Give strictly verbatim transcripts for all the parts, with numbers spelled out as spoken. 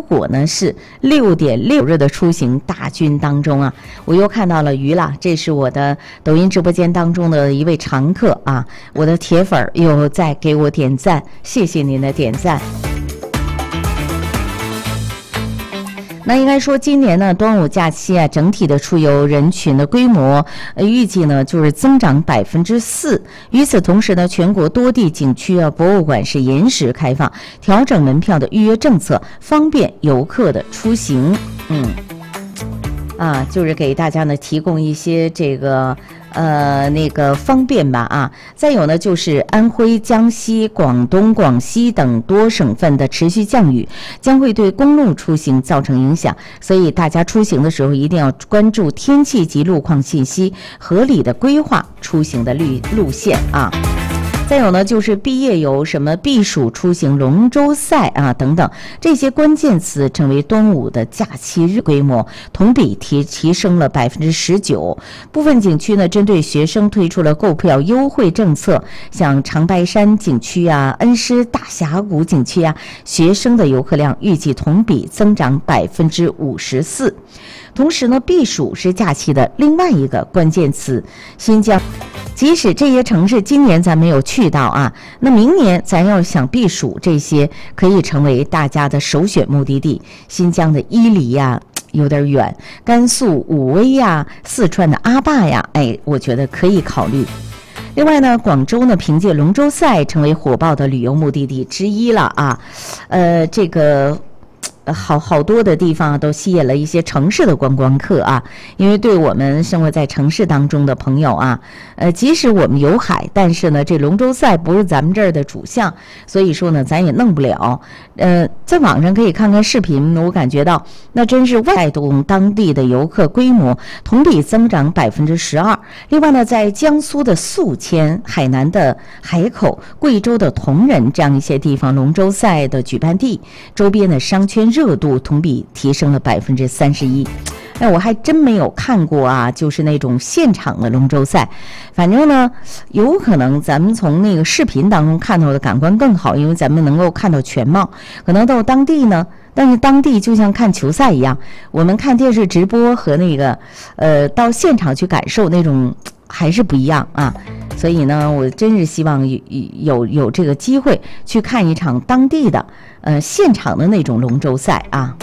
果呢是六点六日的出行大军当中啊，我又看到了于了，这是我的抖音直播间当中的一位常客啊，我的铁粉又在给我点赞，谢谢您的点赞。那应该说今年呢端午假期啊，整体的出游人群的规模呃预计呢就是增长百分之四。与此同时呢，全国多地景区啊博物馆是延时开放，调整门票的预约政策，方便游客的出行。嗯啊，就是给大家呢提供一些这个呃那个方便吧啊。再有呢就是安徽、江西、广东、广西等多省份的持续降雨将会对公路出行造成影响，所以大家出行的时候一定要关注天气及路况信息，合理的规划出行的路路线啊。再有呢就是毕业游、什么避暑出行、龙舟赛啊等等，这些关键词成为端午的假期日规模同比提提升了百分之十九。部分景区呢针对学生推出了购票优惠政策，像长白山景区啊、恩施大峡谷景区啊，学生的游客量预计同比增长百分之五十四。同时呢，避暑是假期的另外一个关键词。新疆，即使这些城市今年咱没有去到啊，那明年咱要想避暑，这些可以成为大家的首选目的地。新疆的伊犁呀、啊、有点远，甘肃武威呀、四川的阿坝呀，哎，我觉得可以考虑。另外呢，广州呢凭借龙舟赛成为火爆的旅游目的地之一了啊，呃，这个。好好多的地方都吸引了一些城市的观光客啊，因为对我们生活在城市当中的朋友啊，呃，即使我们有海，但是呢，这龙舟赛不是咱们这儿的主项，所以说呢，咱也弄不了。呃，在网上可以看看视频，我感觉到那真是带动当地的游客规模同比增长百分之十二。另外呢，在江苏的宿迁、海南的海口、贵州的铜仁这样一些地方，龙舟赛的举办地周边的商圈热度同比提升了百分之三十一。哎，我还真没有看过啊，就是那种现场的龙舟赛。反正呢，有可能咱们从那个视频当中看到的感官更好，因为咱们能够看到全貌。可能到当地呢，但是当地就像看球赛一样，我们看电视直播和那个呃到现场去感受那种还是不一样啊。所以呢，我真是希望有有有这个机会去看一场当地的呃现场的那种龙舟赛啊。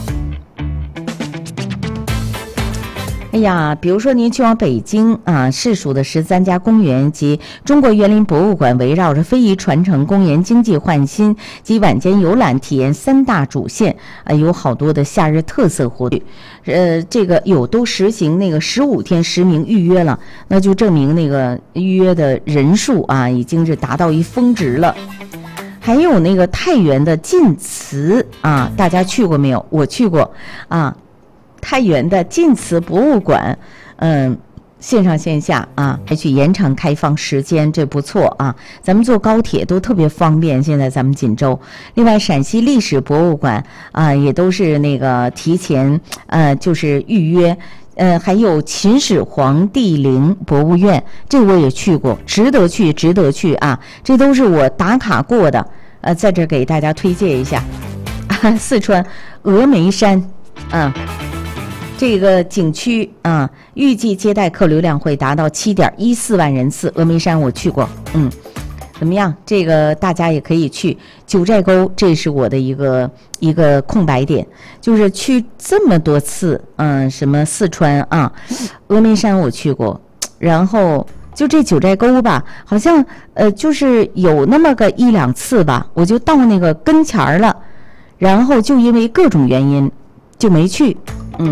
哎呀，比如说您去往北京啊，市属的十三家公园及中国园林博物馆，围绕着非遗传承、公园经济焕新及晚间游览体验三大主线啊，有好多的夏日特色活动。呃，这个有都实行那个十五天实名预约了，那就证明那个预约的人数啊，已经是达到一峰值了。还有那个太原的晋祠啊，大家去过没有？我去过啊。太原的晋祠博物馆，嗯，线上线下啊，还去延长开放时间，这不错啊。咱们坐高铁都特别方便，现在咱们锦州。另外，陕西历史博物馆啊，也都是那个提前呃，就是预约。呃，还有秦始皇帝陵博物院，这我也去过，值得去，值得去啊！这都是我打卡过的，呃，在这给大家推荐一下。啊、四川峨眉山，啊。这个景区啊，预计接待客流量会达到七点一四万人次。峨眉山我去过，嗯，怎么样？这个大家也可以去九寨沟，这是我的一个一个空白点，就是去这么多次，嗯，什么四川啊，峨眉山我去过，然后就这九寨沟吧，好像呃，就是有那么个一两次吧，我就到那个跟前儿了，然后就因为各种原因就没去。嗯，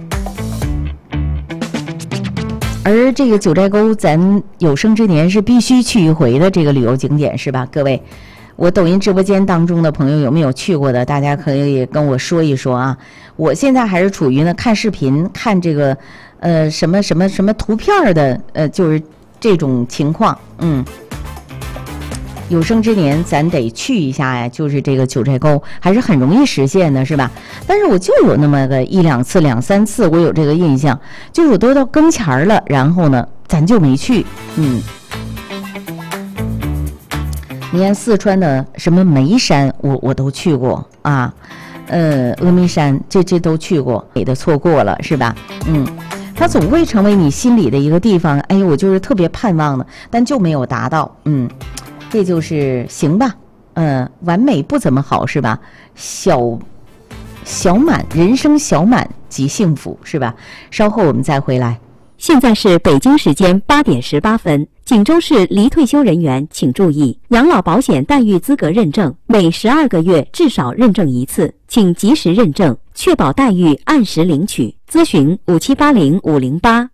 而这个九寨沟咱有生之年是必须去一回的这个旅游景点是吧？各位，我抖音直播间当中的朋友有没有去过的？大家可以跟我说一说啊。我现在还是处于呢看视频看这个呃什么什么什么图片的呃就是这种情况。嗯，有生之年咱得去一下呀，就是这个九寨沟还是很容易实现的，是吧？但是我就有那么个一两次两三次我有这个印象，就是我都到跟前儿了，然后呢咱就没去。嗯，你看四川的什么眉山我我都去过啊， 呃，峨眉山，这这都去过，给的错过了是吧？嗯，它总会成为你心里的一个地方。哎，我就是特别盼望的，但就没有达到。嗯，这就是行吧。嗯、呃，完美不怎么好是吧？小小满，人生小满即幸福是吧？稍后我们再回来。 现在是北京时间八点十八分。锦州市离退休人员请注意，养老保险待遇资格认证每十二个月至少认证一次，请及时认证，确保待遇按时领取。咨询五七八零五零八。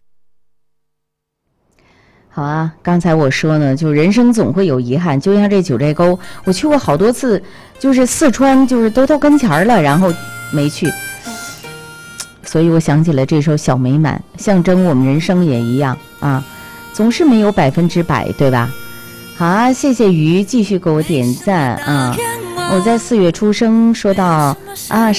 好啊，刚才我说呢，就人生总会有遗憾，就像这九寨沟，我去过好多次，就是四川，就是都到跟前了，然后没去，所以我想起了这首《小美满》，象征我们人生也一样啊，总是没有百分之百，对吧？好啊，谢谢鱼继续给我点赞啊！我在四月出生，说到啊。